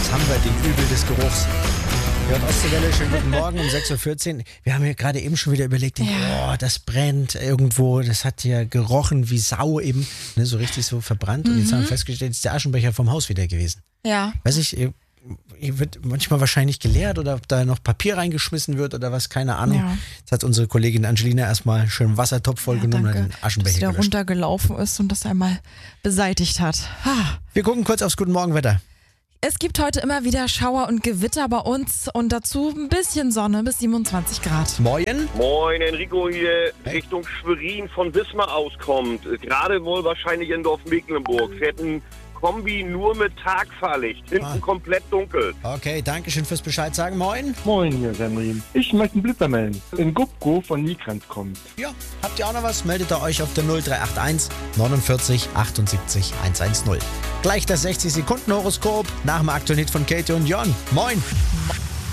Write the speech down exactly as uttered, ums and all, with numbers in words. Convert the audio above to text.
Jetzt haben wir den Übel des Geruchs. Hört Ostseewelle, schönen guten Morgen um sechs Uhr vierzehn. Wir haben ja gerade eben schon wieder überlegt, ja. oh, das brennt irgendwo, das hat ja gerochen wie Sau eben, ne, so richtig so verbrannt. Mhm. Und jetzt haben wir festgestellt, ist der Aschenbecher vom Haus wieder gewesen. Ja. Weiß ich, hier wird manchmal wahrscheinlich geleert oder ob da noch Papier reingeschmissen wird oder was, keine Ahnung. Ja. Jetzt hat unsere Kollegin Angelina erstmal schön Wassertopf voll ja, genommen und den Aschenbecher dass der gelöscht. runtergelaufen ist und das einmal beseitigt hat. Ha. Wir gucken kurz aufs Guten Morgen Wetter. Es gibt heute immer wieder Schauer und Gewitter bei uns und dazu ein bisschen Sonne bis siebenundzwanzig Grad. Moin. Moin, Enrico hier Richtung Schwerin von Wismar auskommt. Gerade wohl wahrscheinlich in Dorf-Mecklenburg. Fährt ein Kombi nur mit Tagfahrlicht. Hinten ah. komplett dunkel. Okay, danke schön fürs Bescheid sagen. Moin. Moin, hier ist Henry. Ich möchte einen Blitzer melden. In Gubko von Nikrans kommt. Ja, habt ihr auch noch was? Meldet ihr euch auf der null drei acht eins neunundvierzig achtundsiebzig hundertzehn. Gleich das sechzig Sekunden Horoskop nach dem aktuellen Hit von Katie und Jon. Moin.